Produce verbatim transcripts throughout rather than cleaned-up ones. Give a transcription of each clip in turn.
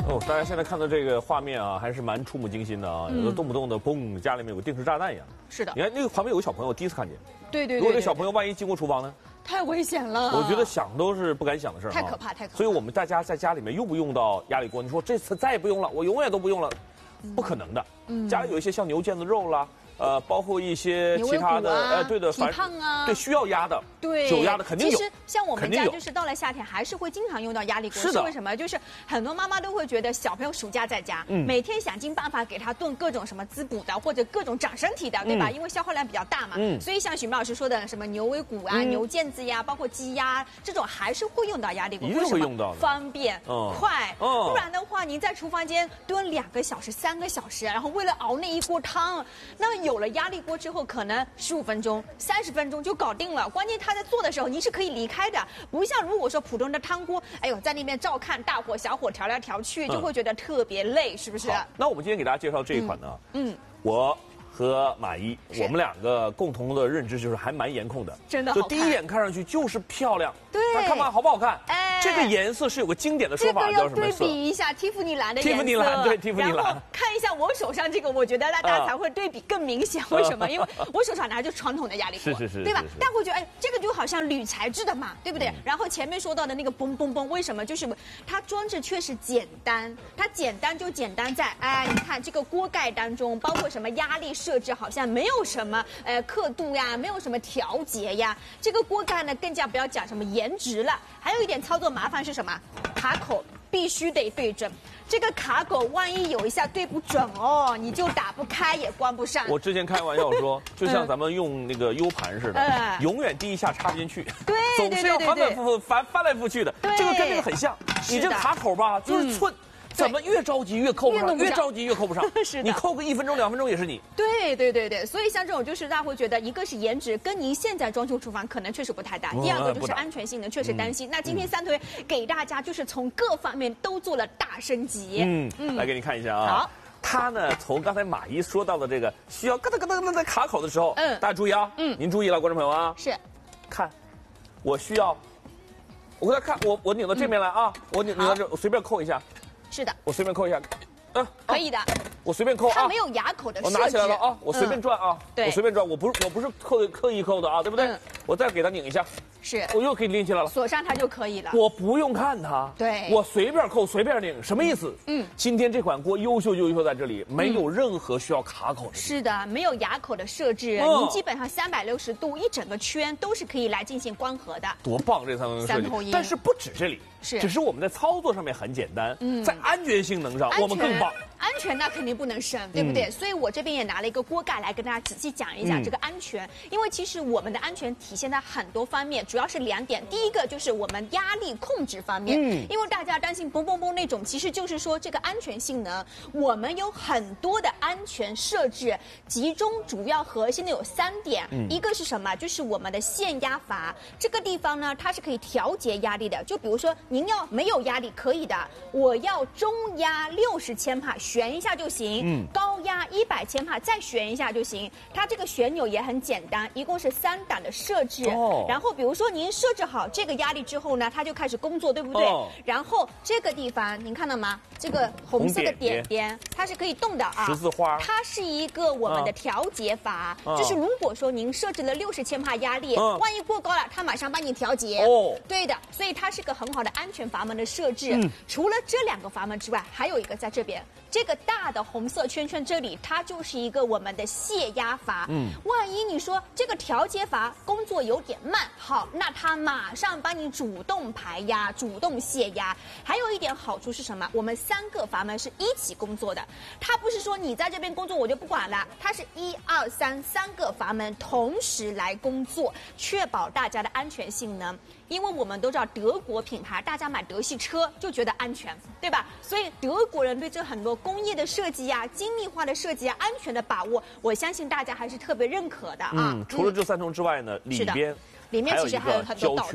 哦，大家现在看到这个画面啊，还是蛮触目惊心的啊！有的动不动的嘣，家里面有个定时炸弹一样。 是的。 你看那个旁边有个小朋友，我第一次看见。 对对对。 如果这小朋友万一进过厨房呢？ 太危险了。 我觉得想都是不敢想的事儿。 太可怕，太可怕。 所以我们大家在家里面用不用到压力锅？你说这次再也不用了，我永远都不用了，不可能的。嗯。家里有一些像牛腱子肉啦。呃，包括一些其他的，哎、啊呃，对的， 蹄膀啊， 对，需要压的， 对， 酒压的肯定有。 其实像我们家就是到了夏天，还是会经常用到压力锅。是为什么？就是很多妈妈都会觉得小朋友暑假在家，嗯，每天想尽办法给他炖各种什么滋补的，或者各种长身体的，对吧？嗯、因为消耗量比较大嘛，嗯，所以像许明老师说的什么牛尾骨啊、嗯、牛腱子呀，包括鸡鸭这种，还是会用到压力锅。 一定会用到的。 方便、嗯、快，嗯，不然的话，您在厨房间炖两个小时、三个小时，然后为了熬那一锅汤，那有了压力锅之后。之后可能十五分钟、三十分钟就搞定了。关键他在做的时候，您是可以离开的，不像如果说普通的汤锅，哎呦，在那边照看大火小火调来调去，就会觉得特别累，是不是？ 那我们今天给大家介绍这一款呢，嗯，嗯我和马一，我们两个共同的认知就是还蛮颜控的， 真的好看。 就第一眼看上去就是漂亮， 对， 它看吧好不好看？哎，这个颜色是有个经典的说法，叫什么色？ 对比一下蒂芙尼蓝的颜色， 蒂芙尼蓝，对，蒂芙尼蓝。 然后看一下我手上这个，我觉得大家才会对比更明显。为什么？因为我手上拿着传统的压力锅， 是是是， 对吧？大家会觉得，哎，这个就好像铝材质的嘛，对不对？然后前面说到的那个嘣嘣嘣，为什么？就是它装置确实简单，它简单就简单在，哎，你看这个锅盖当中，包括什么压力设置，好像没有什么呃刻度呀，没有什么调节呀。这个锅盖呢，更加不要讲什么颜值了。还有一点操作麻烦是什么？卡口必须得对准，这个卡口万一有一下对不准哦，你就打不开也关不上。 我之前开玩笑说，就像咱们用那个 U 盘似的，嗯、永远第一下插不进去， 对， 总是要反反复复翻翻来覆去的。这个跟这个很像，你这卡口吧就是寸。嗯怎么越着急越扣不上，越着急越扣不上。 是的， 你扣个一分钟两分钟也是你。 对对对对，所以像这种就是大家会觉得，一个是颜值跟您现在装修厨房可能确实不太搭，第二个就是安全性能确实担心。那今天三推给大家就是从各方面都做了大升级。 嗯嗯，来给你看一下啊。 好， 它呢从刚才马一说到的这个需要咯噔咯噔咯噔卡口的时候，嗯，大家注意啊，嗯，您注意了，观众朋友啊， 是， 看，我需要，我给大家看，我我拧到这边来啊，我拧拧到这，我随便扣一下。 是的， 我随便扣一下， 嗯，可以的。 我随便扣啊， 它没有牙口的设置。 我拿起来了啊，我随便转啊， 对， 我随便转，我不是我不是刻刻意扣的啊，对不对？我再给它拧一下， 是， 我又可以拎起来了， 锁上它就可以了。 我不用看它， 对， 我随便扣随便拧，什么意思？嗯，今天这款锅优秀就优秀在这里，没有任何需要卡口的。 是的，没有牙口的设置，您基本上三百六十度一整个圈都是可以来进行关合的。 多棒，这三头三头鹰！ 但是不止这里。 是， 只是我们在操作上面很简单，嗯，在安全性能上我们更棒。 安全那肯定不能省，对不对？嗯、所以我这边也拿了一个锅盖来跟大家仔细讲一下这个安全，嗯、因为其实我们的安全体现在很多方面，主要是两点。第一个就是我们压力控制方面，嗯，因为大家担心嘣嘣嘣那种，其实就是说这个安全性能，我们有很多的安全设置，集中主要核心的有三点，嗯、一个是什么？就是我们的限压阀，这个地方呢，它是可以调节压力的，就比如说。您要没有压力可以的，我要中压六十千帕旋一下就行，嗯，高压一百千帕再旋一下就行。它这个旋钮也很简单，一共是三档的设置。哦。然后比如说您设置好这个压力之后呢，它就开始工作，对不对？哦。然后这个地方您看到吗？这个红色的点点，它是可以动的啊。 十字花。 它是一个我们的调节阀，啊、就是如果说您设置了六十千帕压力，啊、万一过高了，它马上帮你调节。哦。对的，所以它是个很好的。安全阀门的设置，嗯、除了这两个阀门之外，还有一个在这边，这个大的红色圈圈这里，它就是一个我们的泄压阀。嗯，万一你说这个调节阀工作有点慢，好，那它马上帮你主动排压、主动泄压。还有一点好处是什么？我们三个阀门是一起工作的，它不是说你在这边工作我就不管了，它是一二三三个阀门同时来工作，确保大家的安全性能。因为我们都知道德国品牌，大家买德系车就觉得安全，对吧？所以德国人对这很多工业的设计呀、精密化的设计啊、安全的把握，我相信大家还是特别认可的啊。 嗯，除了这三重之外呢，里边里面其实还有很多道道。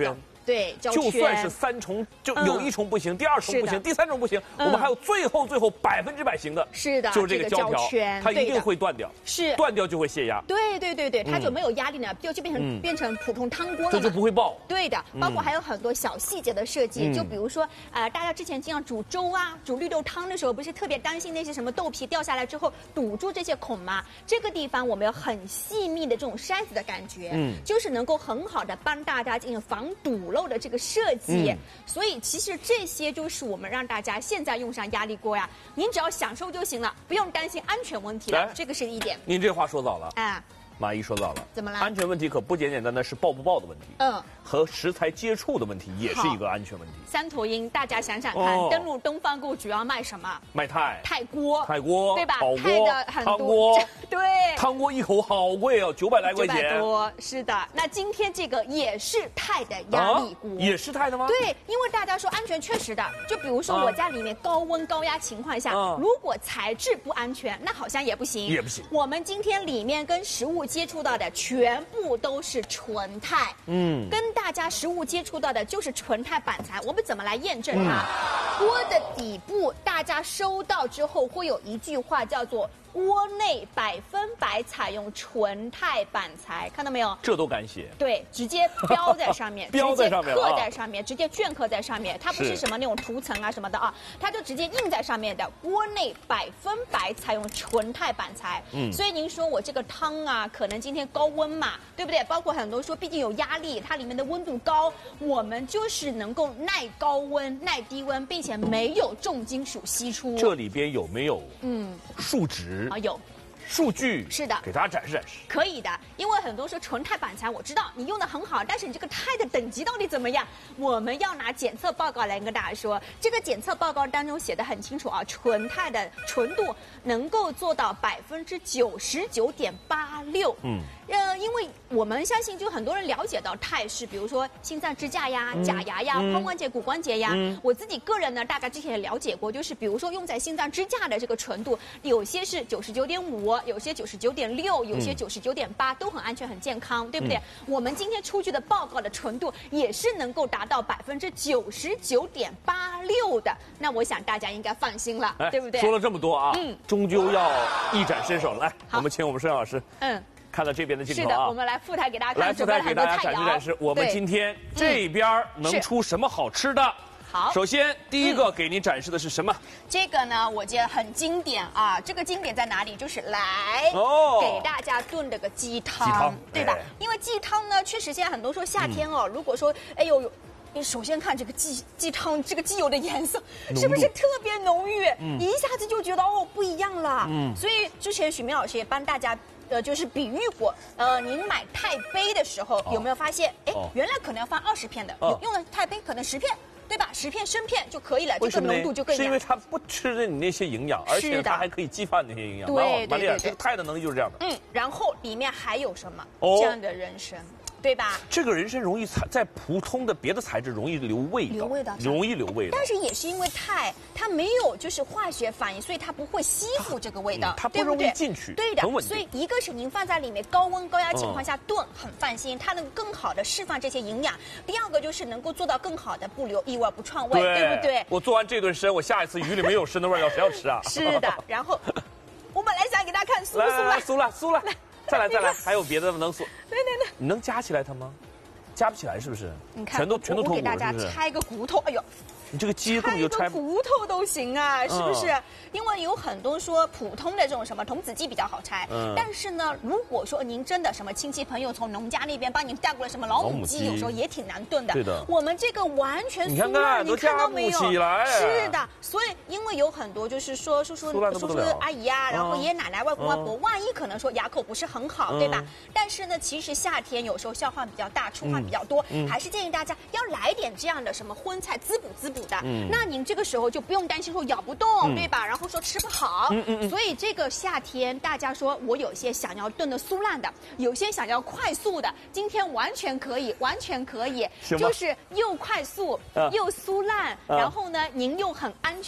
对， 就算是三重，就有一重不行，第二重不行，第三重不行，我们还有最后最后百分之百行的， 是的， 就是这个胶条，它一定会断掉， 是断掉就会泄压。 对对对对，它就没有压力呢，就就变成变成普通汤锅了， 这就不会爆。 对的，包括还有很多小细节的设计，就比如说呃，大家之前经常煮粥啊、煮绿豆汤的时候，不是特别担心那些什么豆皮掉下来之后堵住这些孔吗？这个地方我们有很细密的这种筛子的感觉，嗯，就是能够很好的帮大家进行防堵漏的这个设计。嗯、所以其实这些就是我们让大家现在用上压力锅呀，您只要享受就行了，不用担心安全问题了。这个是一点。 您这话说早了啊。 马姨说早了， 怎么了？ 安全问题可不简简单单是爆不爆的问题， 嗯， 和食材接触的问题也是一个安全问题。 三坨音，大家想想看，哦、登陆东方购主要卖什么？ 卖钛、 钛锅、 钛锅， 对吧？ 钛锅、 汤锅， 对， 汤锅一口好贵哦，九百来块钱。 九百多，是的。那今天这个也是钛的压力锅， 啊、也是钛的吗？ 对，因为大家说安全，确实的。就比如说我家里面高温高压情况下，啊、如果材质不安全，那好像也不行， 也不行。 我们今天里面跟食物接触到的。全部都是纯钛，嗯，跟大家实物接触到的就是纯钛板材。我们怎么来验证它？嗯、锅的底部，大家收到之后会有一句话叫做“锅内百分百采用纯钛板材”，看到没有？ 这都敢写？ 对，直接标在上面， 标在上面， 刻在上面，直接镌刻在上面。它不是什么那种涂层啊什么的啊，它就直接印在上面的。锅内百分百采用纯钛板材。嗯，所以您说我这个汤啊，可能今天高温嘛，对不对？包括很多说，毕竟有压力，它里面的温度高，我们就是能够耐高温、耐低温，并且没有重金属析出。 这里边有没有嗯数值啊？有。 数据是的， 给大家展示展示。 可以的，因为很多说纯钛板材，我知道你用的很好，但是你这个钛的等级到底怎么样？我们要拿检测报告来跟大家说，这个检测报告当中写的很清楚啊，纯钛的纯度能够做到百分之九十九点八六。嗯，呃，因为我们相信，就很多人了解到钛是，比如说心脏支架呀、假牙呀、髋关节、骨关节呀。嗯、我自己个人呢，大概之前也了解过，就是比如说用在心脏支架的这个纯度，有些是九十九点五。有些九十九点六，有些九十九点八，都很安全、很健康，对不对？嗯、我们今天出具的报告的纯度也是能够达到百分之九十九点八六的，那我想大家应该放心了，对不对？ 说了这么多啊，嗯，终究要一展身手了。来，我们请我们摄像老师，嗯，看到这边的镜头啊， 是的，我们来副台给大家看， 来副台给大家展示展示，我们今天这边能出什么好吃的？ 好， 首先第一个给您展示的是什么？ 这个呢，我觉得很经典啊。这个经典在哪里？就是来哦，给大家炖这个鸡汤，鸡汤对吧？哎、因为鸡汤呢，确实现在很多说夏天哦，嗯、如果说哎呦。首先看这个鸡鸡汤，这个鸡油的颜色是不是特别浓郁？嗯、一下子就觉得哦不一样了。嗯，所以之前许明老师也帮大家呃就是比喻过，呃，您买钛杯的时候、哦、有没有发现？哎，哦、原来可能要放二十片的，哦、用的钛杯可能十片。对吧？十片生片就可以了，这个浓度就更。 是因为它不吃你那些营养，而且它还可以激发你那些营养。 对对对， 这个钛的能力就是这样的。 嗯，然后里面还有什么？哦、这样的人参。对吧？ 这个人参容易材在普通的别的材质容易留味道， 留味道， 容易留味道。 但是也是因为钛，它没有就是化学反应，所以它不会吸附这个味道， 嗯、它不容易进去， 对的， 很稳定。 所以一个是您放在里面高温高压情况下炖，很放心，它能更好的释放这些营养。第二个就是能够做到更好的不留异味、不串味，对, 对不对？ 我做完这顿参，我下一次鱼里没有参的味儿，要谁要吃啊？ 是的。然后我本来想给大家看酥不酥了， 酥了，酥了，再来再来，还有别的能酥？ 对对对， 你能夹起来它吗？夹不起来是不是？ 你看， 全都全都脱骨了， 我给大家拆个骨头，哎呦， 你这个鸡根本就拆个骨头都行啊，是不是？嗯、因为有很多说普通的这种什么童子鸡比较好拆，嗯、但是呢，如果说您真的什么亲戚朋友从农家那边帮您带过来什么老母鸡，有时候也挺难炖的。 对的， 我们这个完全你看看你看到没有？ 起来是的，所以因为有很多就是说叔叔叔叔阿姨啊，然后爷爷奶奶、外公外婆，万一可能说牙口不是很好，对吧？但是呢，其实夏天有时候消化比较大，出汗比较多，还是建议大家要来点这样的什么荤菜滋补滋补的。那您这个时候就不用担心说咬不动，对吧？然后说吃不好。所以这个夏天大家说我有些想要炖的酥烂的，有些想要快速的，今天完全可以，完全可以，就是又快速又酥烂，然后呢您又很安全，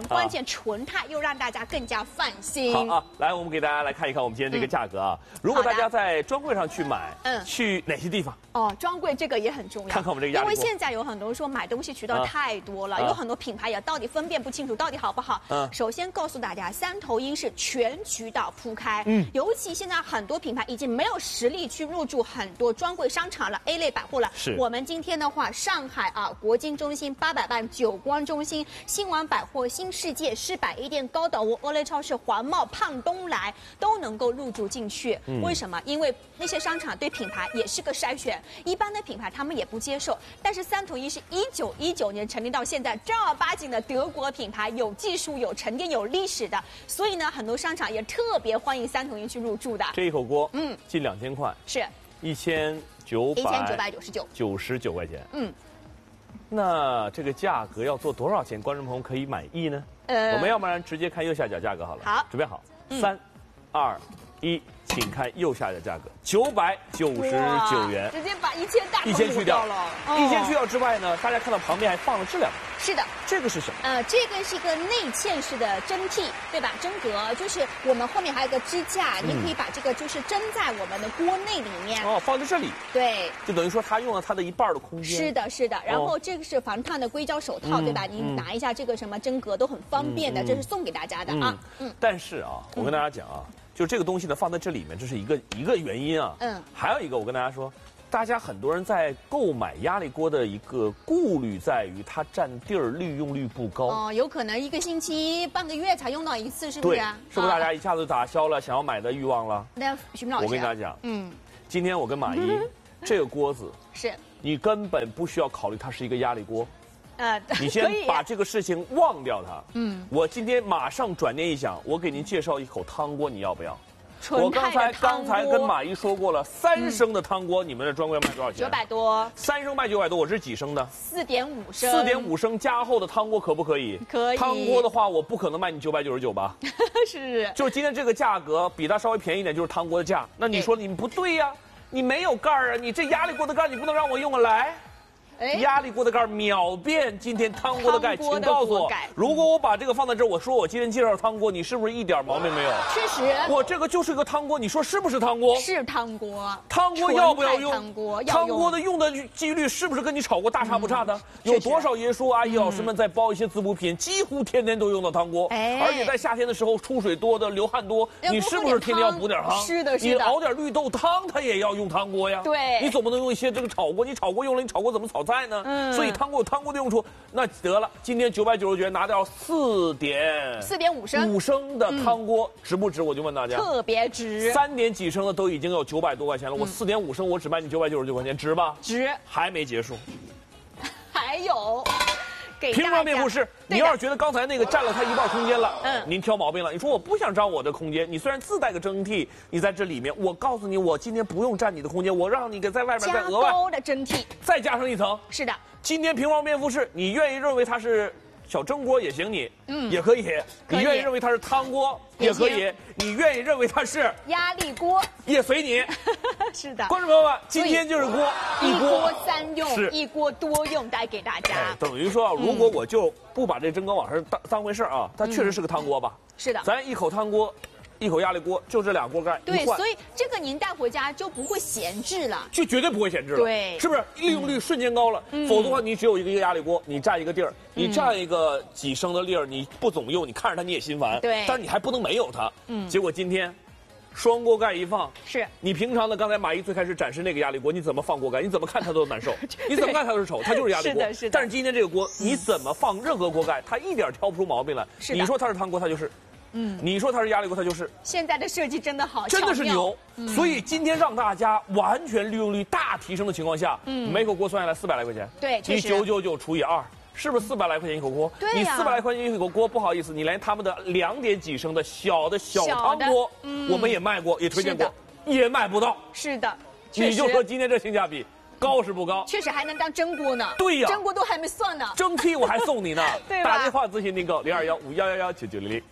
关键纯钛又让大家更加放心。 好啊，来，我们给大家来看一看我们今天这个价格啊。嗯、如果大家在专柜上去买，嗯，去哪些地方？ 哦，专柜这个也很重要。 看看我们这个压力锅， 因为现在有很多人说买东西渠道太多了，啊、有很多品牌也到底分辨不清楚到底好不好。嗯，首先告诉大家，三头鹰是全渠道铺开，嗯，尤其现在很多品牌已经没有实力去入驻很多专柜商场了 ，A 类百货了。 是， 我们今天的话，上海啊，国金中心、八佰伴、久光中心、新王百货、新世界、市百一店、高岛屋、欧莱超市、环贸、胖东来都能够入驻进去。嗯、为什么？因为那些商场对品牌也是个筛选，一般的品牌他们也不接受。但是三头鹰是一九一九年成立到现在，正儿八经的德国品牌，有技术、有沉淀、有历史的，所以呢，很多商场也特别欢迎三头鹰去入驻的。 这一口锅，嗯，近两千块， 是一千九百一千九百九十九， 九十九块钱，嗯。那这个价格要做多少钱，观众朋友可以满意呢？呃，我们要不然直接看右下角价格好了。 好， 准备好，三、二、一，请看右下角价格，九百九十九元。 直接把一千大一千去掉了。 一千去掉之外呢，大家看到旁边还放了这两个。 是的， 这个是什么？ 呃，这个是一个内嵌式的蒸屉，对吧？蒸格就是我们后面还有个支架，嗯、你可以把这个就是蒸在我们的锅内里面。 哦，放在这里。 对， 就等于说它用了它的一半的空间。 是的，是的。然后这个是防烫的硅胶手套，嗯、对吧？你拿一下这个什么蒸格都很方便的，嗯、这是送给大家的啊。 嗯。但是啊，我跟大家讲啊，就这个东西呢放在这里面，这是一个一个原因啊。嗯。还有一个，我跟大家说。大家很多人在购买压力锅的一个顾虑在于它占地儿、利用率不高。 哦，有可能一个星期、半个月才用到一次，是不是啊？ 是不是大家一下子打消了想要买的欲望了？ 那徐明老师， 我跟大家讲，嗯，今天我跟马一，这个锅子是你根本不需要考虑它是一个压力锅。 呃， 你先把这个事情忘掉它。嗯，我今天马上转念一想，我给您介绍一口汤锅，你要不要？我刚才刚才跟马一说过了，三升的汤锅，你们的专柜卖多少钱？ 九百多。 三升卖九百多，我这是几升的？ 四点五升。 四点五升加厚的汤锅可不可以？ 可以。 汤锅的话，我不可能卖你九百九十九吧？ 是。 就是今天这个价格比它稍微便宜一点，就是汤锅的价。那你说你不对呀？你没有盖儿啊，你这压力锅的盖你不能让我用啊，来。压力锅的盖秒变今天汤锅的盖，请告诉我，如果我把这个放在这儿，我说我今天介绍汤锅，你是不是一点毛病没有？ 确实， 我这个就是个汤锅，你说是不是汤锅？ 是汤锅。 汤锅要不要用？ 汤锅， 汤锅的用的几率是不是跟你炒锅大差不差的？有多少爷叔阿姨老师们在包一些滋补品，几乎天天都用到汤锅，而且在夏天的时候出水多的、流汗多，你是不是天天要补点汤？ 是的，是的。 你熬点绿豆汤，它也要用汤锅呀。 对， 你总不能用一些这个炒锅，你炒锅用了，你炒锅怎么炒菜呢？嗯，所以。汤锅有汤锅的用处，那得了，今天九百九十九元拿掉四点四点五升五升的汤锅、嗯、值不值？我就问大家， 特别值。 三点几升的都已经有九百多块钱了，嗯、我四点五升我只卖你九百九十九块钱，值吧？ 值。 还没结束， 还有。 平方面不是，你要是觉得刚才那个占了它一半空间了，嗯，您挑毛病了。你说我不想占我的空间，你虽然自带个蒸屉，你在这里面，我告诉你，我今天不用占你的空间，我让你给在外边再额外加高的蒸屉， 再加上一层。 是的， 今天平方面不是，你愿意认为它是小蒸锅也行，你嗯也可以，你愿意认为它是汤锅也可以，你愿意认为它是压力锅也随你。 是的， 观众朋友们，今天就是锅一锅三用，一锅多用带给大家。 哎、等于说啊，如果我就不把这蒸锅往上当当回事啊，它确实是个汤锅吧？ 是的， 咱一口汤锅。一口压力锅就这俩锅盖， 对，所以这个您带回家就不会闲置了， 就绝对不会闲置了， 对， 是不是？利用率瞬间高了，嗯、否则的话，你只有一个一个压力锅，你占一个地儿，你占一个几升的粒儿，你不总用，你看着它你也心烦， 对， 但是你还不能没有它，嗯，结果今天。双锅盖一放， 是你平常的。刚才马一最开始展示那个压力锅，你怎么放锅盖？你怎么看它都难受，你怎么看它都是丑，它就是压力锅。 是的，是的。 但是今天这个锅，你怎么放任何锅盖，它一点挑不出毛病来。 是你说它是汤锅，它就是。嗯，你说它是压力锅，它就是。 现在的设计真的好， 真的是牛。嗯、所以今天让大家完全利用率大提升的情况下，嗯，每口锅算下来四百来块钱。 对， 你九九九除以二。是不是四百来块钱一口锅？ 对呀、 你四百来块钱一口锅，不好意思，你连他们的两点几升的小的小汤锅，嗯、我们也卖过，也推荐过，也卖不到。 是的， 你就说今天这性价比高是不高？ 确实还能当蒸锅呢。 对呀， 蒸锅都还没算呢， 蒸屉我还送你呢。 对吧？ 打电话咨询订购零二幺五幺幺幺九九零零。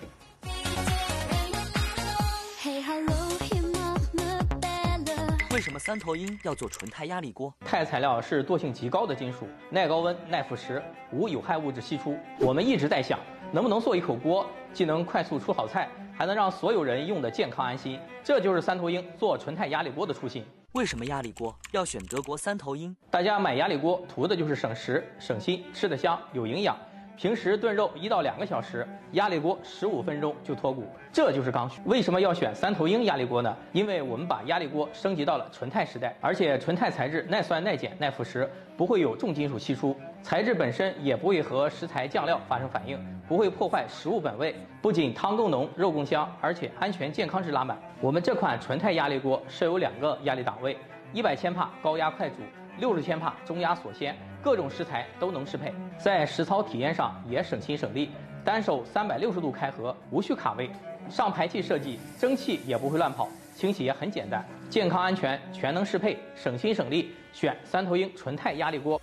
为什么三头鹰要做纯钛压力锅？ 钛材料是惰性极高的金属，耐高温、耐腐蚀，无有害物质析出。我们一直在想， 能不能做一口锅，既能快速出好菜，还能让所有人用的健康安心。这就是三头鹰做纯钛压力锅的初心。 为什么压力锅要选德国三头鹰？ 大家买压力锅图的就是省时、省心，吃得香，有营养。平时炖肉一到两个小时，压力锅十五分钟就脱骨，这就是刚需。为什么要选三头鹰压力锅呢？因为我们把压力锅升级到了纯钛时代，而且纯钛材质耐酸、耐碱、耐腐蚀，不会有重金属析出，材质本身也不会和食材酱料发生反应，不会破坏食物本味。不仅汤更浓、肉更香，而且安全健康值拉满。我们这款纯钛压力锅设有两个压力档位，一百千帕高压快煮，六十千帕中压锁鲜，各种食材都能适配。在实操体验上也省心省力，单手三百六十度开合，无需卡位。上排气设计，蒸汽也不会乱跑，清洗也很简单，健康安全全能适配，省心省力，选三头鹰纯钛压力锅。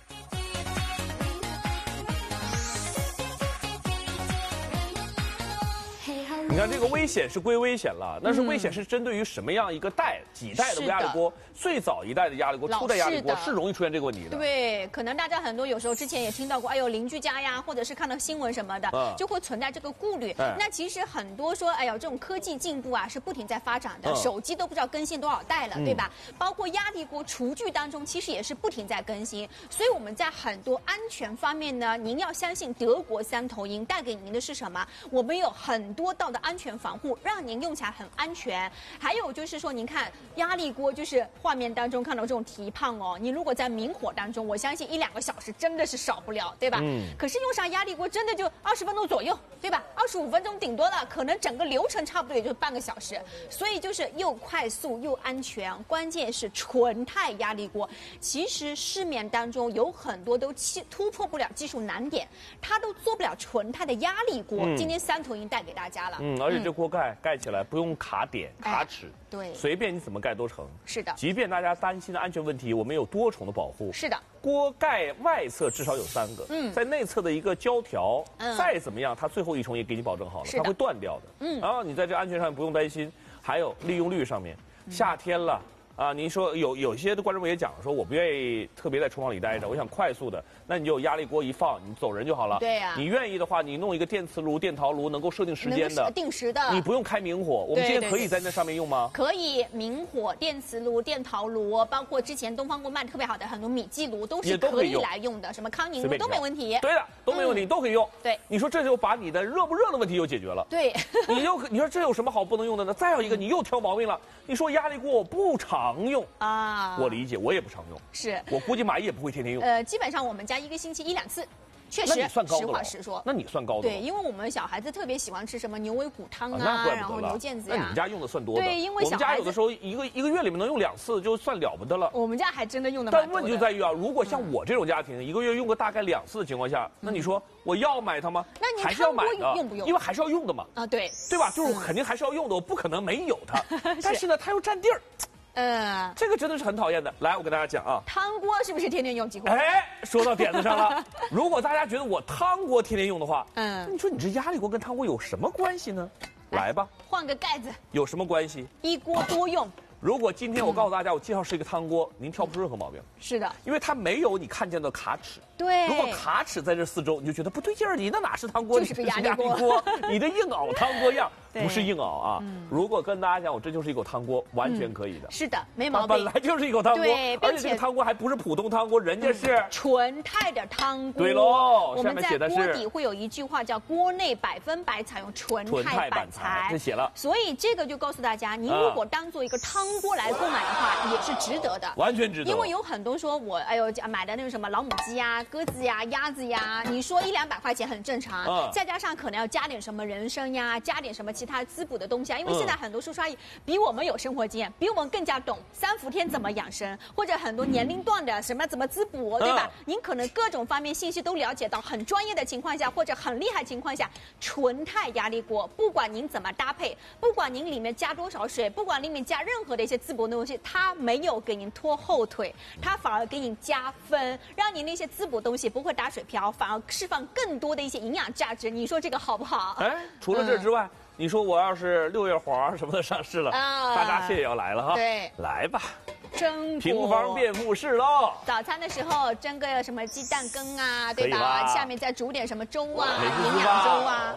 你看这个危险是归危险了，那是危险是针对于什么样一个代几代的压力锅？最早一代的压力锅、初代压力锅是容易出现这个问题的。 对，可能大家很多有时候之前也听到过，哎呦邻居家呀，或者是看到新闻什么的，嗯、就会存在这个顾虑。嗯、那其实很多说，哎呦这种科技进步啊是不停在发展的，嗯、手机都不知道更新多少代了，嗯、对吧？包括压力锅、厨具当中，其实也是不停在更新。所以我们在很多安全方面呢，您要相信德国三头鹰带给您的是什么？我们有很多道的安全防护，让您用起来很安全。还有就是说，您看压力锅，就是画面当中看到这种提胖哦，你如果在明火当中，我相信一两个小时真的是少不了，对吧？嗯。可是用上压力锅，真的就二十分钟左右，对吧？二十五分钟顶多了，可能整个流程差不多也就是半个小时。所以就是又快速又安全，关键是纯钛压力锅。其实市面当中有很多都突破不了技术难点，它都做不了纯钛的压力锅。嗯、今天三头鹰带给大家了。 嗯，而且这锅盖盖起来不用卡点、卡齿， 哎、对， 随便你怎么盖都成。 是的， 即便大家担心的安全问题，我们有多重的保护。 是的， 锅盖外侧至少有三个，嗯，在内侧的一个胶条，嗯，再怎么样，它最后一重也给你保证好了，它会断掉的。嗯，然后你在这安全上不用担心。还有利用率上面，夏天了。啊，您说有有些的观众们也讲说，我不愿意特别在厨房里待着，我想快速的，那你就有压力锅一放，你走人就好了。 对呀、啊。 你愿意的话，你弄一个电磁炉、电陶炉，能够设定时间的， 定时的， 你不用开明火。我们今天可以在那上面用吗？ 可以，明火、电磁炉、电陶炉，包括之前东方锅卖的特别好的很多米记炉，都是可以来用的，什么康宁炉都没问题。 对的，都没问题，嗯、都可以用。 对， 你说这就把你的热不热的问题又解决了。 对， 你又你说这有什么好不能用的呢？再有一个，你又挑毛病了。你说压力锅我不常用啊。啊，我理解，我也不常用， 是我估计马也不会天天用。 呃，基本上我们家一个星期一两次。确实，实话实说， 那你算高的。 对，因为我们小孩子特别喜欢吃什么牛尾骨汤啊，啊然后牛腱子呀、啊。 那你们家用的算多的。 对，因为我们家有的时候一个一个月里面能用两次，就算了不得了。 我们家还真的用的。 但问题就在于啊，如果像我这种家庭，嗯、一个月用个大概两次的情况下，那你说我要买它吗？ 那你还是要买的， 用不用？ 因为还是要用的嘛。 啊，对， 对吧？就是肯定还是要用的，我不可能没有它。但是呢，它又占地儿。嗯，这个真的是很讨厌的。来，我跟大家讲啊， 汤锅是不是天天用？几乎？ 哎，说到点子上了。如果大家觉得我汤锅天天用的话，嗯，你说你这压力锅跟汤锅有什么关系呢？来吧， 换个盖子， 有什么关系？ 一锅多用。 如果今天我告诉大家，我介绍是一个汤锅，您挑不出任何毛病。 是的， 因为它没有你看见的卡齿。 对， 如果卡齿在这四周，你就觉得不对劲儿，你那哪是汤锅， 就是个压力锅，你这硬熬汤锅样，不是硬熬啊。如果跟大家讲，我这就是一口汤锅，完全可以的。 是的，没毛病。 本来就是一口汤锅，而且这个汤锅还不是普通汤锅，人家是纯钛的汤锅。 对喽， 我们在锅底会有一句话叫“锅内百分百采用纯钛板材”， 这写了。 所以这个就告诉大家，您如果当做一个汤锅来购买的话，也是值得的， 完全值得。 因为有很多说我哎呦买的那种什么老母鸡呀、鸽子呀、鸭子呀，你说一两百块钱很正常，嗯、再加上可能要加点什么人参呀，加点什么其他滋补的东西啊。因为现在很多叔叔阿姨比我们有生活经验，比我们更加懂三伏天怎么养生，或者很多年龄段的什么怎么滋补，对吧？嗯、您可能各种方面信息都了解到，很专业的情况下，或者很厉害情况下，纯钛压力锅，不管您怎么搭配，不管您里面加多少水，不管里面加任何的一些滋补的东西，它没有给您拖后腿，它反而给您加分，让您那些滋补东西不会打水漂，反而释放更多的一些营养价值。你说这个好不好？ 哎，除了这之外，嗯、你说我要是六月黄什么的上市了，啊，大闸蟹也要来了哈。 对， 来吧。 蒸平房变复式喽！ 早餐的时候蒸个什么鸡蛋羹啊，对吧？下面再煮点什么粥啊，营养粥啊。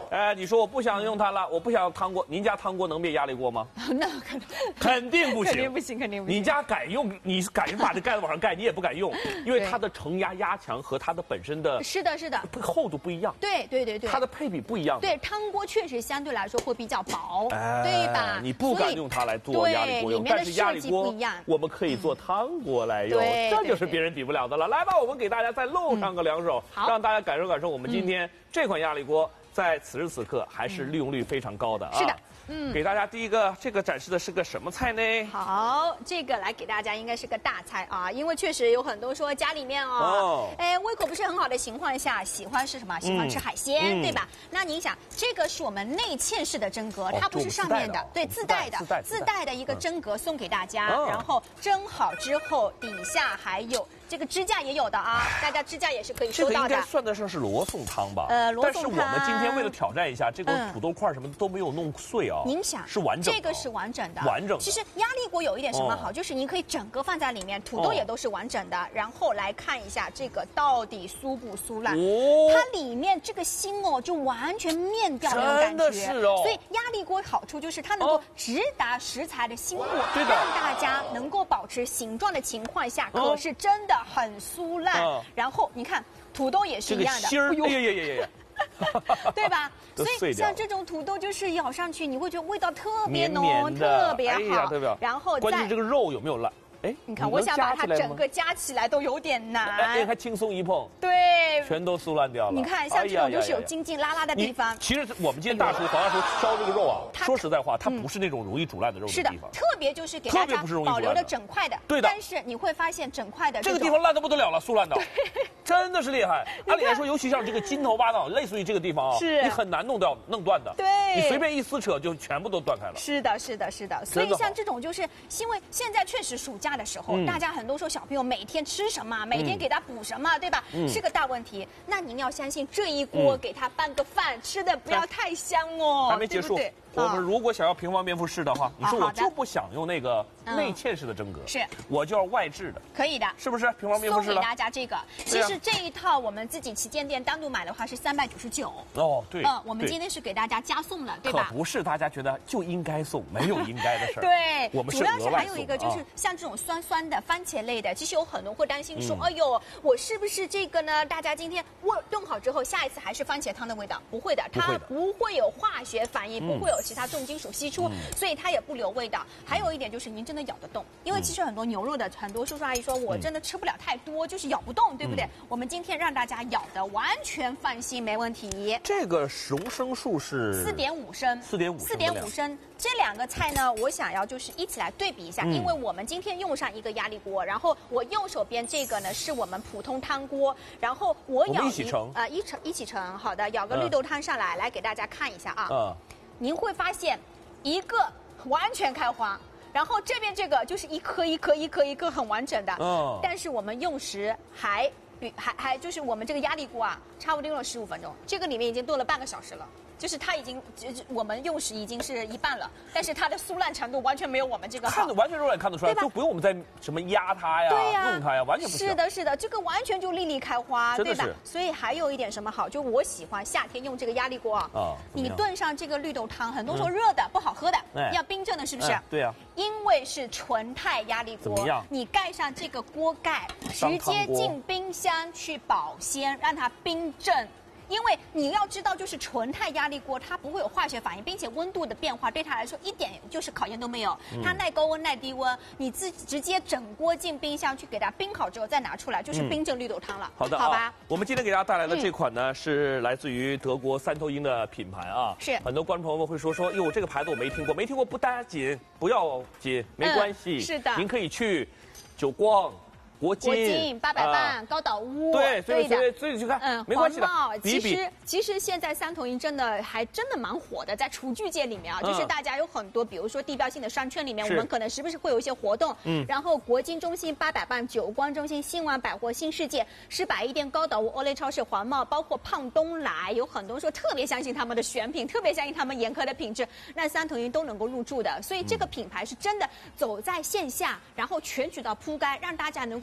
哎，你说我不想用它了，我不想汤锅，您家汤锅能灭压力锅吗？ 那肯肯定不行， 肯定不行，肯定不行。 你家敢用，你敢把这盖子往上盖，你也不敢用，因为它的承压压强和它的本身的是的，是的， 厚度不一样。 对对对对， 它的配比不一样。 对，汤锅确实相对来说会比较薄，对吧？ 你不敢用它来做压力锅用，但是压力锅我们可以做汤锅来用，这就是别人比不了的了。来吧，我们给大家再露上个两手，让大家感受感受我们今天这款压力锅。在此时此刻还是利用率非常高的啊！ 是的，嗯， 给大家第一个这个展示的是个什么菜呢？ 好，这个来给大家应该是个大菜啊，因为确实有很多说家里面哦，哎、哦，胃口不是很好的情况下，喜欢是什么？喜欢吃海鲜，嗯、对吧？那您想，这个是我们内嵌式的蒸格，哦、它不是上面的，对，自带的， 自带自带的一个蒸格送给大家，嗯、然后蒸好之后，底下还有。这个支架也有的啊，大家支架也是可以收到的。 这个应该算得上是罗宋汤吧？ 呃，罗宋汤。 但是我们今天为了挑战一下，这个土豆块什么的都没有弄碎啊。 您想， 是完整的。 这个是完整的。 完整。 其实压力锅有一点什么好，就是您可以整个放在里面，土豆也都是完整的。然后来看一下这个到底酥不酥烂？哦。它里面这个芯哦，就完全面掉那种感觉。 真的是哦。 所以压力锅好处就是它能够直达食材的心窝，让大家能够保持形状的情况下，可是真的很酥。烂，嗯、然后你看土豆也是一样的， 这个芯儿，哎呀呀呀呀， 对吧？所以像这种土豆就是咬上去，你会觉得味道特别浓，特别好。 哎、 然后关键这个肉有没有烂？哎， 你看，我想把它整个夹起来都有点难。 哎，还轻松一碰， 对， 全都酥烂掉了。 你看，像这种就是有筋筋拉拉的地方。 其实我们今天大厨黄大厨烧这个肉啊，说实在话，它不是那种容易煮烂的肉的地方。 特别就是给大家保留的整块的。 对的。 但是你会发现整块的这个地方烂得不得了了，酥烂的，真的是厉害。按理来说，尤其像这个筋头巴脑，类似于这个地方啊， 是你很难弄掉、弄断的。 对。 你随便一撕扯就全部都断开了。 是的，是的，是的。所以像这种就是因为现在确实暑假的时候，大家。很多时候小朋友每天吃什么，每天给他补什么，对吧？嗯、是个大问题。那您要相信这一锅给他拌个饭，吃的不要太香哦。 还没结束， 对我们如果想要平方便复式的话，你说我就不想用那个内嵌式的蒸格， 是， 我就要外置的， 可以的， 是不是平方便复式？ 送给大家这个，其实这一套我们自己旗舰店单独买的话是三百九十九。 哦，对， 嗯，我们今天是给大家加送了，对吧？ 可不是大家觉得就应该送，没有应该的事儿。 对， 我们主要是还有一个就是像这种酸酸的番茄类的，其实有很多会担心说，哎呦，我是不是这个呢？大家今天我炖好之后，下一次还是番茄汤的味道？不会的，它不会有化学反应，不会有其他重金属析出，所以它也不留味道。还有一点就是您真的咬得动，因为其实很多牛肉的很多叔叔阿姨说我真的吃不了太多，就是咬不动，对不对？我们今天让大家咬的完全放心，没问题。 这个容升数是四点五升， 四点五， 四点五升。这两个菜呢，我想要就是一起来对比一下，因为我们今天用上一个压力锅，然后我右手边这个呢是我们普通汤锅，然后我舀一起盛啊，一盛一起盛，好的，舀个绿豆汤上来，来给大家看一下啊。嗯，您会发现一个完全开花。然后这边这个就是一颗一颗一颗一颗很完整的，嗯，但是我们用时还比还还就是我们这个压力锅啊，差不多用了十五分钟，这个里面已经炖了半个小时了。就是它已经，我们用时已经是一半了，但是它的酥烂程度完全没有我们这个好。 看得完全肉眼看得出来，就不用我们再什么压它呀、 对呀、 弄它呀，完全不需要。 是的，是的，这个完全就粒粒开花，对吧？所以还有一点什么好，就我喜欢夏天用这个压力锅啊。啊。你炖上这个绿豆汤，很多时候热的、嗯、不好喝的，哎、要冰镇的，是不是？ 哎、对呀、啊。 因为是纯钛压力锅， 怎么样？ 你盖上这个锅盖，直接进冰箱去保鲜，让它冰镇。因为你要知道，就是纯钛压力锅，它不会有化学反应，并且温度的变化对它来说一点就是考验都没有。嗯、它耐高温、耐低温，你自己直接整锅进冰箱去给它冰好之后再拿出来，就是冰镇绿豆汤了。 嗯、好的， 好吧。 我们今天给大家带来的这款呢，嗯、是来自于德国三头鹰的品牌啊。 是。 很多观众朋友们会说说，哟，这个牌子我没听过，没听过不打紧，不要紧，没关系。 嗯、是的。 您可以去久光。国金、 国金、八百伴、高岛屋， 对， 对的，所以去看，嗯，没关系的。 其实，其实现在三头鹰真的还真的蛮火的，在厨具界里面啊，就是大家有很多，比如说地标性的商圈里面，我们可能时不时会有一些活动，嗯，然后国金中心、八百伴、久光中心、新万百货、新世界、是百亿店、高岛屋、欧莱超市、黄茂，包括胖东来，有很多人说特别相信他们的选品，特别相信他们严苛的品质，那三头鹰都能够入驻的，所以这个品牌是真的走在线下，然后全渠道铺盖，让大家能够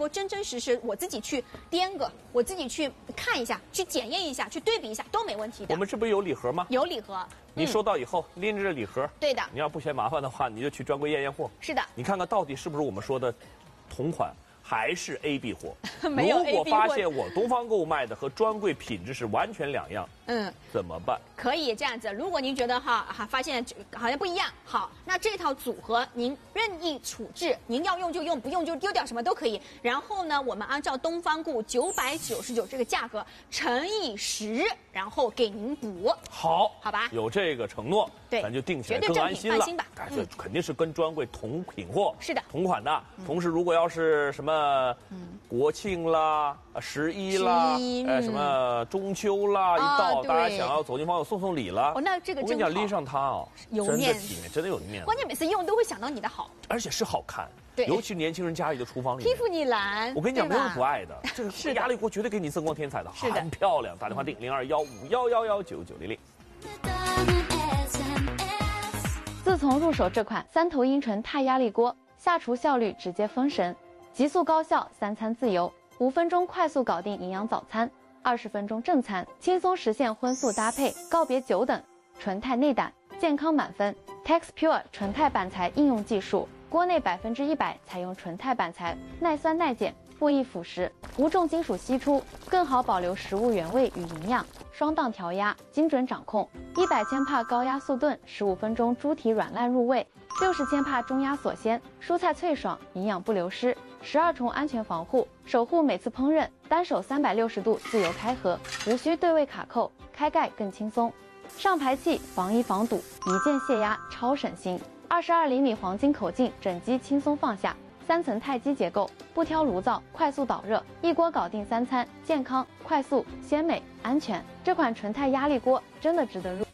锅真真实实，我自己去掂个，我自己去看一下，去检验一下，去对比一下都没问题的。 我们这不是有礼盒吗？ 有礼盒。 你收到以后拎着这礼盒， 对的。 你要不嫌麻烦的话，你就去专柜验验货。 是的。 你看看到底是不是我们说的同款。还是 A B 货， 没有 A B 货。 如果发现我东方购物卖的和专柜品质是完全两样， 嗯， 怎么办？ 可以这样子，如果您觉得哈哈发现好像不一样，好，那这套组合您任意处置，您要用就用，不用就丢掉，什么都可以。然后呢，我们按照东方购九百九十九这个价格乘以十，然后给您补。 好， 好吧， 有这个承诺， 对， 咱就定起来更安心了。 放心吧， 但是肯定是跟专柜同品货， 是的， 同款的。同时，如果要是什么。嗯，国庆啦，十一啦，呃，什么中秋啦，一到大家想要走进访友送送礼了。 哦，那这个我跟你讲，拎上它哦， 有面子， 真的有面子。 关键每次用都会想到你的好， 而且是好看。 对， 尤其年轻人家里的厨房里， 蒂芙尼蓝， 我跟你讲，没有人不爱的。这个压力锅绝对给你增光添彩的，很漂亮。打电话订零二幺五幺幺幺九九零零。 自从入手这款三头鹰纯钛压力锅，下厨效率直接封神。极速高效，三餐自由，五分钟快速搞定营养早餐，二十分钟正餐，轻松实现荤素搭配，告别久等。纯钛内胆，健康满分。TexPure 纯钛板材应用技术，锅内百分之一百采用纯钛板材，耐酸耐碱，不易腐蚀，无重金属析出，更好保留食物原味与营养。双档调压，精准掌控。一百千帕高压速炖，十五分钟猪蹄软烂入味。六十千帕中压锁鲜，蔬菜脆爽，营养不流失。十二重安全防护，守护每次烹饪。单手三百六十度自由开合，无需对位卡扣，开盖更轻松。上排气防溢防堵，一键泄压，超省心。二十二厘米黄金口径，整机轻松放下。三层钛基结构，不挑炉灶，快速导热，一锅搞定三餐，健康、快速、鲜美、安全。这款纯钛压力锅真的值得入。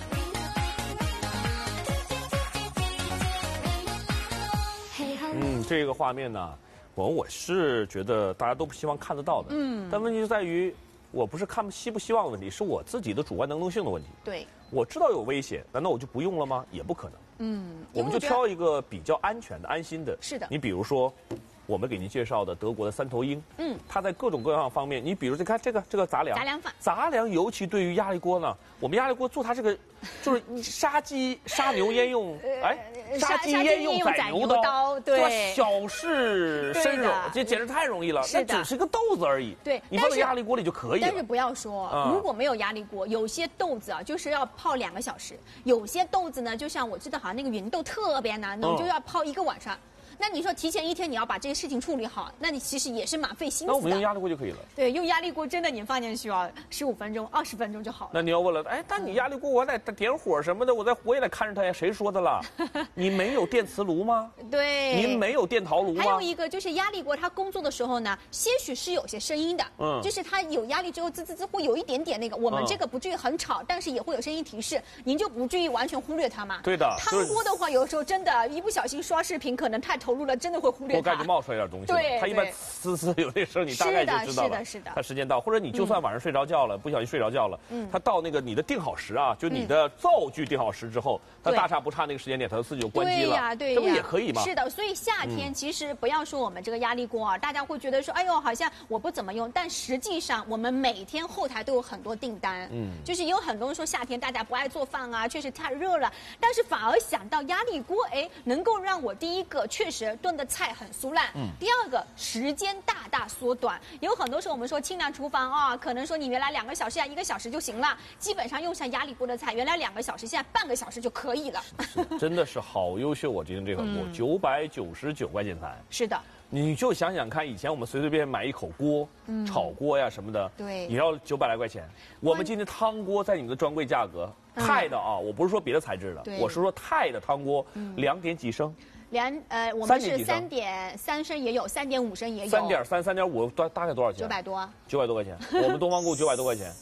嗯，这个画面呢，我我是觉得大家都不希望看得到的。嗯，但问题就在于，我不是看希不希望的问题，是我自己的主观能动性的问题。 对， 我知道有危险，难道我就不用了吗？也不可能。嗯，我们就挑一个比较安全的、安心的。 是的。 你比如说，我们给您介绍的德国的三头鹰，嗯，它在各种各样方面，你比如你看这个这个杂粮， 杂粮饭， 杂粮尤其对于压力锅呢，我们压力锅做它这个，就是杀鸡、杀牛焉用，哎，杀鸡焉用宰牛刀， 对， 小试身手，这简直太容易了，那只是个豆子而已， 对， 你放在压力锅里就可以了。 但是不要说，如果没有压力锅，有些豆子啊，就是要泡两个小时，有些豆子呢，就像我记得好像那个芸豆特别难弄，就要泡一个晚上。那你说提前一天你要把这个事情处理好，那你其实也是蛮费心思的。 那我们用压力锅就可以了。 对，用压力锅真的你放进去啊，十五分钟、二十分钟就好了。 那你要问了，哎，但你压力锅我得点火什么的，我在我也得看着它呀。谁说的了？你没有电磁炉吗？ 对。 您没有电陶炉吗？ 还有一个就是压力锅，它工作的时候呢，些许是有些声音的。嗯。就是它有压力之后，滋滋滋会有一点点那个。我们这个不至于很吵，但是也会有声音提示，您就不至于完全忽略它嘛。 对的。 汤锅的话，有时候真的，一不小心刷视频，可能太投入了，真的会忽略。 锅盖就冒出来点东西，对，它一般呲呲有那声，你大概就知道了。 是的，是的， 它时间到，或者你就算晚上睡着觉了，不小心睡着觉了，嗯，它到那个你的定好时啊，就你的灶具定好时之后，它大差不差那个时间点，它自己就关机了。 对呀，对呀， 这不也可以吗？ 是的，所以夏天其实不要说我们这个压力锅啊，大家会觉得说，哎呦，好像我不怎么用，但实际上我们每天后台都有很多订单，嗯，就是有很多人说夏天大家不爱做饭啊，确实太热了，但是反而想到压力锅，哎，能够让我第一个确实炖的菜很酥烂。嗯，第二个时间大大缩短，有很多时候我们说清凉厨房啊，可能说你原来两个小时呀、一个小时就行了，基本上用上压力锅的菜，原来两个小时，现在半个小时就可以了。 真的是好优秀！我今天这款锅九百九十九块钱才。 是的。 你就想想看，以前我们随随便便买一口锅，嗯、炒锅呀什么的， 对， 也要九百来块钱。我们今天汤锅在你们的专柜价格，钛的啊，我不是说别的材质的，我是说钛的汤锅，两点几升。 两呃，我们是三点三升也有，三点五升也有。 三点三、三点五大大概多少钱？ 九百多。 九百多块钱，我们东方购九百多块钱。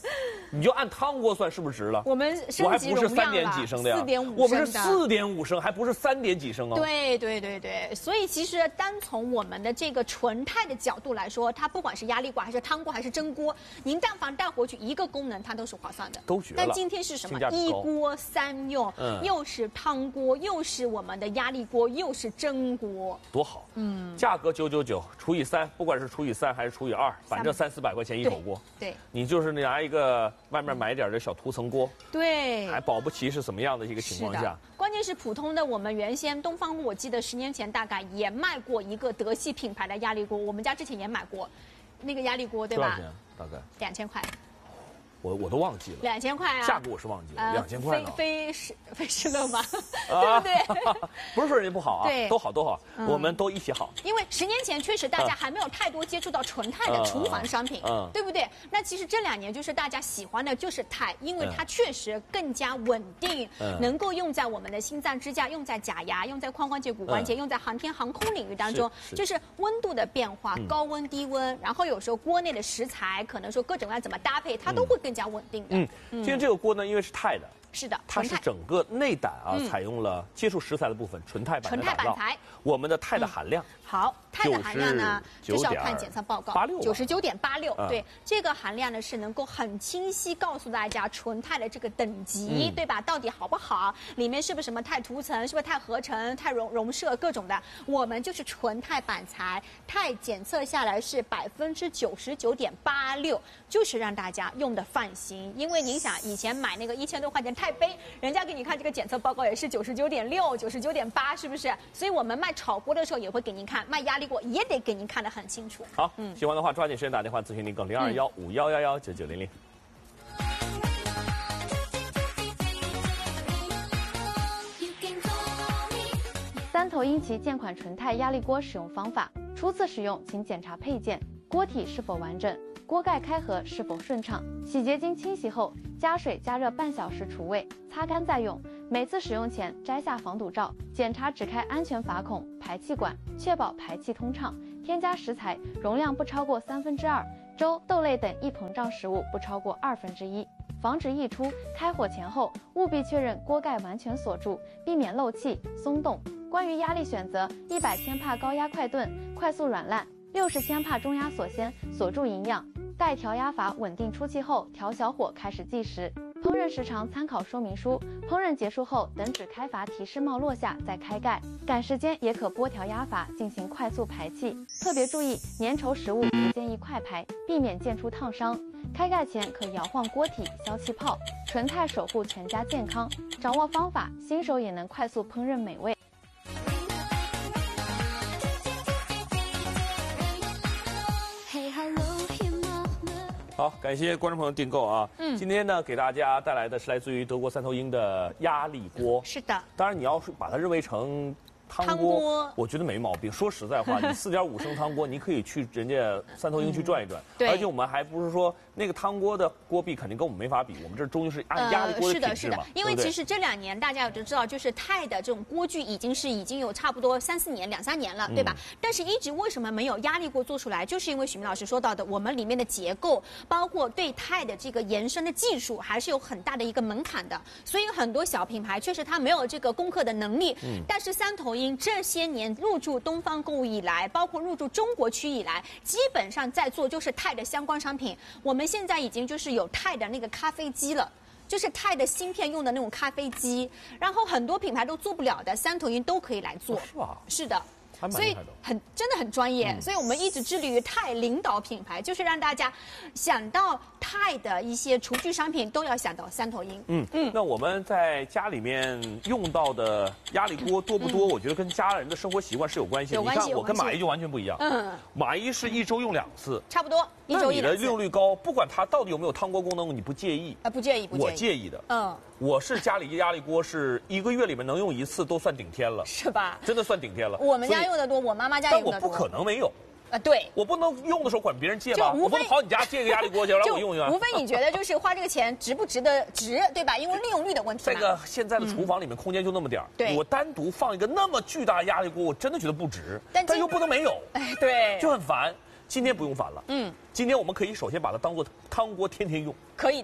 你就按汤锅算，是不是值了？ 我们升级容量了， 我还不是三点几升的呀， 四点五升的， 我们是四点五升，还不是三点几升哦。 对对对对，所以其实单从我们的这个纯钛的角度来说，它不管是压力锅还是汤锅还是蒸锅，您但凡带回去一个功能，它都是划算的， 都绝了。 但今天是什么？一锅三用，嗯，又是汤锅，又是我们的压力锅，又是蒸锅， 多好。嗯，价格九九九除以三，不管是除以三还是除以二，反正三四百块钱一口锅。 对， 你就是拿一个外面买点的小涂层锅， 对， 还保不齐是什么样的一个情况下。 关键是普通的，我们原先东方锅，我记得十年前大概也卖过一个德系品牌的压力锅，我们家之前也买过，那个压力锅对吧？ 多少钱？大概两千块。 我我都忘记了， 两千块啊， 价格我是忘记了，两千块呢， 非非非是乐吗？对不对？ 不是说人家不好啊， 对， 都好都好，我们都一起好。 因为十年前确实大家还没有太多接触到纯钛的厨房商品，对不对？那其实这两年就是大家喜欢的就是钛，因为它确实更加稳定，能够用在我们的心脏支架、用在假牙、用在髋关节、骨关节、用在航天航空领域当中，就是温度的变化，高温低温，然后有时候锅内的食材可能说各种要怎么搭配，它都会更加稳定的。 嗯，今天这个锅呢，因为是钛的， 是的， 它是整个内胆啊，采用了接触食材的部分纯钛板纯钛板材。 我们的钛的含量， 好，钛的含量呢，就是要看检测报告， 八六九十九点八六。对，这个含量呢是能够很清晰告诉大家纯钛的这个等级，对吧？到底好不好？里面是不是什么钛涂层？是不是钛合成、钛溶溶射各种的？我们就是纯钛板材，钛检测下来是百分之九十九点八六，就是让大家用的放心。因为您想，以前买那个一千多块钱钛杯，人家给你看这个检测报告也是九十九点六、九十九点八，是不是？所以我们卖炒锅的时候也会给您看，卖压力锅也得给您看得很清楚。 好，嗯，喜欢的话抓紧时间打电话咨询林更零二幺五幺幺幺九九零零。 三头鹰旗建款纯钛压力锅使用方法：初次使用，请检查配件，锅体是否完整，锅盖开合是否顺畅。洗洁精清洗后，加水加热半小时除味，擦干再用。每次使用前摘下防堵罩，检查只开安全阀孔、排气管，确保排气通畅。添加食材，容量不超过三分之二，粥、豆类等易膨胀食物不超过二分之一。防止溢出，开火前后务必确认锅盖完全锁住，避免漏气、松动。关于压力选择，一百千帕高压快炖，快速软烂；六十千帕中压锁鲜，锁住营养。待调压阀稳定出气后，调小火开始计时。烹饪时长参考说明书。烹饪结束后，等止开阀提示帽落下再开盖。赶时间也可拨调压阀进行快速排气。特别注意，粘稠食物不建议快排，避免溅出烫伤。开盖前可摇晃锅体消气泡。纯钛守护全家健康，掌握方法，新手也能快速烹饪美味。 好，感谢观众朋友订购啊！嗯，今天呢，给大家带来的是来自于德国三头鹰的压力锅。 是的， 当然你要是把它认为成汤锅，汤锅我觉得没毛病。说实在话，你四点五升汤锅，你可以去人家三头鹰去转一转。 对， 而且我们还不是说那个汤锅的锅壁肯定跟我们没法比，我们这终究是按压力锅的品质嘛。 呃、是的，是的，因为其实这两年大家也都知道，就是钛的这种锅具已经是已经有差不多三四年、两三年了，对吧？嗯、但是一直为什么没有压力锅做出来？就是因为许明老师说到的，我们里面的结构，包括对钛的这个延伸的技术，还是有很大的一个门槛的。所以很多小品牌确实它没有这个攻克的能力。嗯，但是三头鹰这些年入驻东方购物以来，包括入驻中国区以来，基本上在做就是钛的相关商品。我们现在已经就是有钛的那个咖啡机了。就是钛的芯片用的那种咖啡机，然后很多品牌都做不了的，三头鹰都可以来做。 哦、是吧？ 是的。所以很真的很专业，嗯、所以我们一直致力于钛领导品牌，就是让大家想到钛的一些厨具商品都要想到三头鹰。 嗯嗯，那我们在家里面用到的压力锅多不多？嗯、我觉得跟家人的生活习惯是有关系的。 有关系。 你看我跟马姨就完全不一样。嗯，马姨是一周用两次， 差不多一周一两次。 那你的利用率高，不管它到底有没有汤锅功能，你不介意？ 啊，不介意，不介意。 我介意的。 嗯。 我是家里压力锅是一个月里面能用一次都算顶天了， 是吧？ 真的算顶天了。 我们家用的多，我妈妈家用的多。 但我不可能没有。 啊，对， 我不能用的时候管别人借吧？我不能跑你家借个压力锅去让我用用。 无非你觉得就是花这个钱值不值得值，对吧？因为利用率的问题。 这个现在的厨房里面空间就那么点儿，对，我单独放一个那么巨大的压力锅，我真的觉得不值，但但又不能没有， 哎，对， 就很烦。今天不用烦了，嗯，今天我们可以首先把它当做汤锅天天用， 可以的。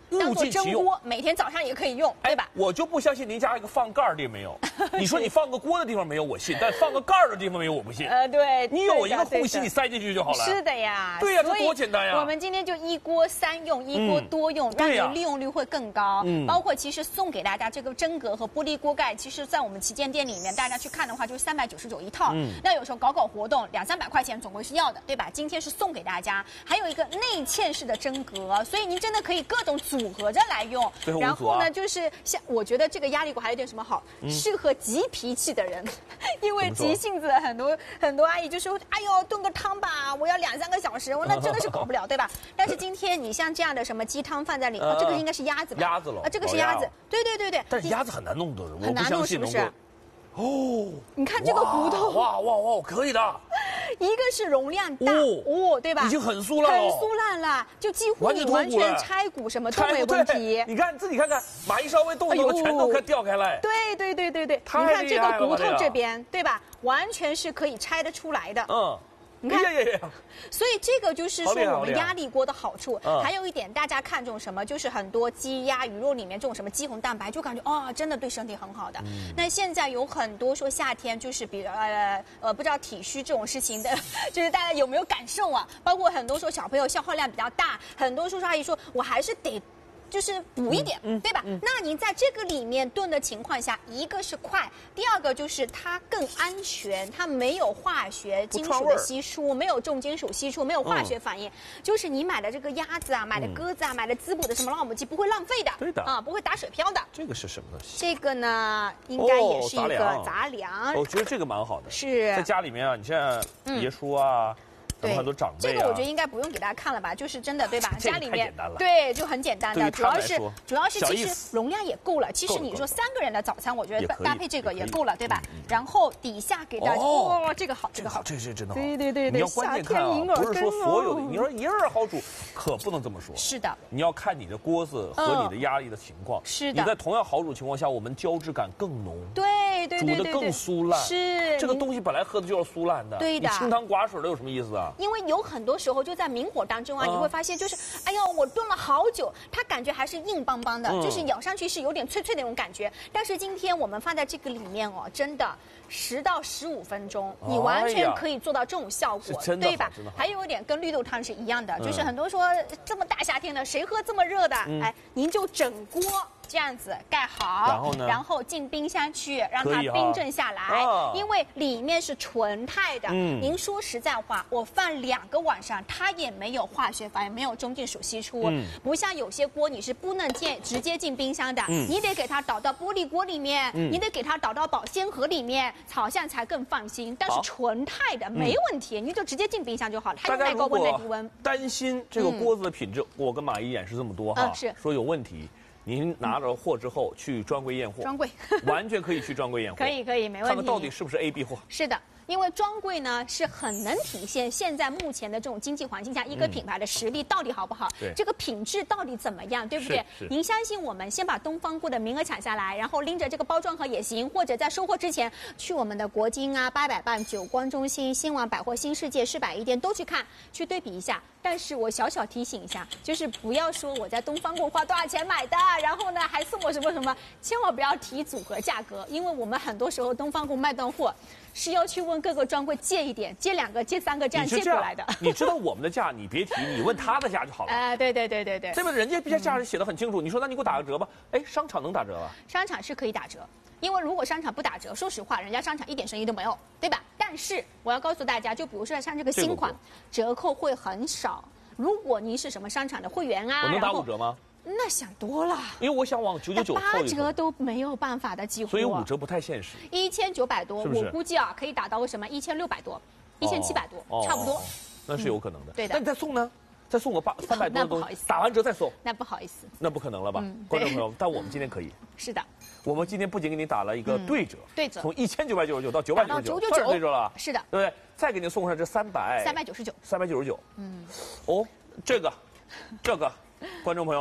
当做蒸锅，每天早上也可以用，对吧？ 我就不相信您家一个放盖儿的地方没有。你说你放个锅的地方没有，我信；但放个盖儿的地方没有，我不信。 呃，对， 你有一个护膝，你塞进去就好了。 是的呀， 对呀，这多简单呀！ 我们今天就一锅三用，一锅多用，让你利用率会更高。嗯，包括其实送给大家这个真格和玻璃锅盖，其实在我们旗舰店里面，大家去看的话就是三百九十九一套。嗯，那有时候搞搞活动，两三百块钱总归是要的，对吧？今天是送给大家，还有一个内嵌式的真格，所以您真的可以各种组合着来用。然后呢，就是像我觉得这个压力锅还有点什么好，适合急脾气的人，因为急性子很多很多阿姨就说，哎呦炖个汤吧，我要两三个小时，我那真的是搞不了，对吧？但是今天你像这样的什么鸡汤放在里，哦，这个应该是鸭子吧？ 鸭子了， 啊，这个是鸭子，对对对对。 但是鸭子很难弄的， 很难弄是不是？ 哦， 你看这个骨头， 哇哇哇，可以的。 一个是容量大哦，对吧？ 已经很酥烂了，很酥烂了，就几乎你完全拆骨什么都没问题。 你看自己看看，马一稍微动一动，全都可以掉开来。 对对对对对，你看这个骨头这边，对吧？完全是可以拆得出来的。嗯。你看，所以这个就是说我们压力锅的好处。还有一点，大家看重什么？就是很多鸡鸭鱼肉里面这种什么肌红蛋白，就感觉哦，真的对身体很好的。那现在有很多说夏天就是比呃呃不知道体虚这种事情的，就是大家有没有感受啊？包括很多说小朋友消耗量比较大，很多叔叔阿姨说我还是得。就是补一点，嗯、对吧？嗯、那您在这个里面炖的情况下，一个是快，第二个就是它更安全，它没有化学金属的析出，没有重金属析出，没有化学反应。嗯、就是你买的这个鸭子啊，买的鸽子啊，嗯、买的滋补的什么老母鸡，不会浪费的， 对的啊，不会打水漂的。 这个是什么东西？ 这个呢，应该也是一个杂粮。 我觉得这个蛮好的， 是在家里面啊，你像爷叔啊。对，很多长辈、啊、 这个我觉得应该不用给大家看了吧，就是真的对吧？ 家里面对就很简单的，主要是主要是其实容量也够了。其实你说三个人的早餐，我觉得搭配这个也够了，对吧？然后底下给大家哦，这个好，这个好， 这是真的好。 对对对对， 你要关键看啊，不是说所有的，你说一二好煮，可不能这么说。 是的， 你要看你的锅子和你的压力的情况。 是的， 你在同样好煮情况下，我们胶质感更浓， 对对对， 煮的更酥烂。 是这个东西本来喝的就是酥烂的， 对的。 你清汤寡水的有什么意思啊？ 因为有很多时候就在明火当中啊，你会发现就是，哎呦，我炖了好久，它感觉还是硬邦邦的，就是咬上去是有点脆脆的那种感觉。但是今天我们放在这个里面哦，真的十到十五分钟，你完全可以做到这种效果，对吧？还有一点跟绿豆汤是一样的，就是很多说这么大夏天的，谁喝这么热的？哎，您就整锅。这样子盖好， 然后呢？ 然后进冰箱去，让它冰镇下来。哦、因为里面是纯钛的。嗯。您说实在话，我放两个晚上，它也没有化学反应，没有重金属析出。嗯。不像有些锅，你是不能进直接进冰箱的，嗯、你得给它倒到玻璃锅里面，嗯、你得给它倒到保鲜盒里面，炒香才更放心。但是纯钛的没问题，嗯、你就直接进冰箱就好了。它耐高温耐低温。 担心这个锅子的品质，嗯、我跟马姨演示这么多哈， 嗯、是说有问题。您拿着货之后去专柜验货， 专柜完全可以去专柜验货， 可以可以没问题。 看看到底是不是 A B 货？ 是的。因为专柜呢是很能体现现在目前的这种经济环境下一个品牌的实力到底好不好， 对、嗯、 这个品质到底怎么样，对不对？您相信我们，先把东方锅的名额抢下来，然后拎着这个包装盒也行，或者在收货之前去我们的国金啊、八佰伴、久光中心、新网百货、新世界、世百一店都去看，去对比一下。但是我小小提醒一下，就是不要说我在东方锅花多少钱买的，然后呢还送我什么什么，千万不要提组合价格，因为我们很多时候东方锅卖断货。是要去问各个专柜借一点，借两个、借三个这样借过来的。 你知道我们的价，你别提，你问他的价就好了。 哎、呃，对对对对对， 对吧？人家价价写得很清楚，你说那你给我打个折吧？哎，商场能打折啊？ 商场是可以打折，因为如果商场不打折，说实话，人家商场一点生意都没有，对吧？但是我要告诉大家，就比如说像这个新款，折扣会很少。如果您是什么商场的会员啊， 我能打五折吗？ 那想多了， 因为我想往九九九八折都没有办法的几乎， 所以五折不太现实。 一千九百多， 是是我估计啊可以打到什么一千六百多，一千七百多，哦、差不多、哦。 那是有可能的。 嗯、对的。 那你再送呢？再送个八三百多的东西，打完折再送。 那不好意思。 那不可能了吧，嗯、观众朋友？但我们今天可以。 是的。 我们今天不仅给你打了一个对折， 嗯、对折， 从一千九百九十九到九百九十九， 九九九对折了。 是的。 对不对？再给您送上这三百。 三百九十九。 三百九十九。嗯。哦，这个，这个，观众朋友们。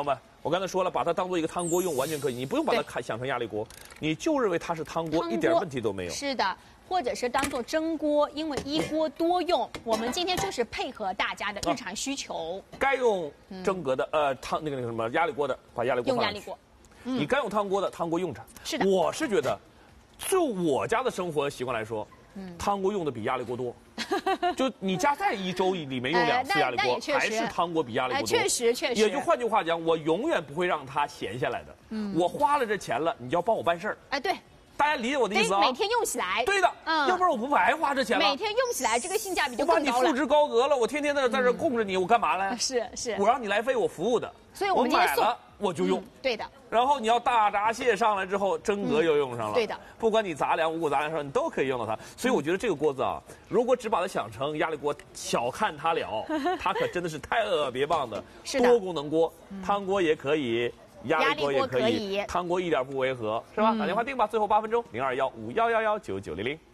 我刚才说了，把它当做一个汤锅用，完全可以。你不用把它看想成压力锅，你就认为它是汤锅，一点问题都没有。 是的。或者是当做蒸锅，因为一锅多用。我们今天就是配合大家的日常需求。 啊、该用蒸格的，呃，汤那个那个什么压力锅的，把压力锅用压力锅。 嗯、你该用汤锅的，汤锅用着。 是的。 我是觉得，就我家的生活习惯来说，嗯、汤锅用的比压力锅多。就你家在一周里面用两次压力锅，还是汤锅比压力锅多。 确实确实。 也就换句话讲，我永远不会让它闲下来的。嗯。我花了这钱了，你就要帮我办事儿。 哎，对。 大家理解我的意思啊？ 每天用起来， 对的，嗯，要不然我不白花这钱了。 每天用起来，这个性价比就更高了。 我把你付之高阁了，我天天在在这供着你，我干嘛嘞？ 是是， 我让你来费我服务的， 所以我们今天买了我就用， 对的。 然后你要大闸蟹上来之后，蒸格又用上了， 对的。 不管你杂粮、五谷杂粮上，你都可以用到它。所以我觉得这个锅子啊，如果只把它想成压力锅，小看它了，它可真的是特别棒的多功能锅，汤锅也可以。压力锅也可以，汤锅一点不违和，是吧？嗯、打电话订吧，最后八分钟，零二幺五幺幺幺九九零零。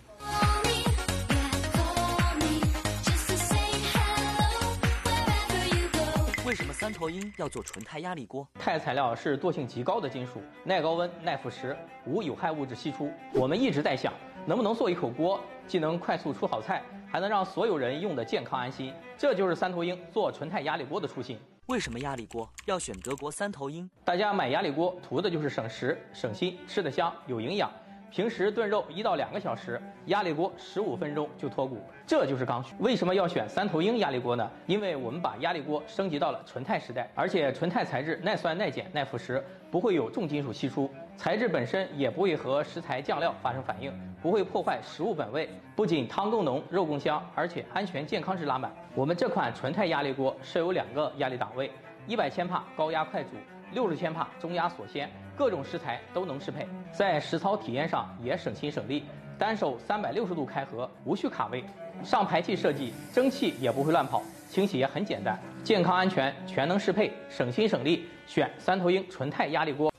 为什么三头鹰要做纯钛压力锅？ 钛材料是惰性极高的金属，耐高温、耐腐蚀，无有害物质析出。我们一直在想，能不能做一口锅，既能快速出好菜，还能让所有人用得健康安心。这就是三头鹰做纯钛压力锅的初心。 为什么压力锅要选德国三头鹰？ 大家买压力锅图的就是省时、省心，吃得香，有营养。平时炖肉一到两个小时，压力锅十五分钟就脱骨，这就是刚需。为什么要选三头鹰压力锅呢？因为我们把压力锅升级到了纯钛时代，而且纯钛材质耐酸、耐碱、耐腐蚀，不会有重金属析出，材质本身也不会和食材酱料发生反应，不会破坏食物本味。不仅汤更浓、肉更香，而且安全健康值拉满。我们这款纯钛压力锅设有两个压力档位，一百千帕高压快煮，六十千帕中压锁鲜，各种食材都能适配。在实操体验上也省心省力，单手三百六十度开合，无需卡位。上排气设计，蒸汽也不会乱跑，清洗也很简单，健康安全全能适配，省心省力，选三头鹰纯钛压力锅。